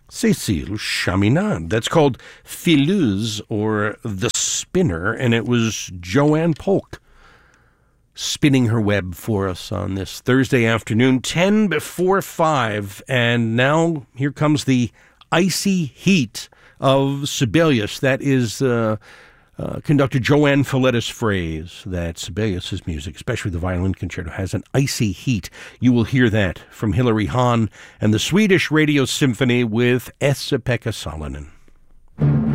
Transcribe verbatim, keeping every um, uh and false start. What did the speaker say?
Cécile Chaminade. That's called Fileuse, or The Spinner, and it was Joanne Polk spinning her web for us on this Thursday afternoon, ten before five, and now here comes the icy heat of Sibelius. That is uh, uh, conductor Joanne Folletta's phrase, that Sibelius's music, especially the violin concerto, has an icy heat. You will hear that from Hilary Hahn and the Swedish Radio Symphony with Esa-Pekka Salonen.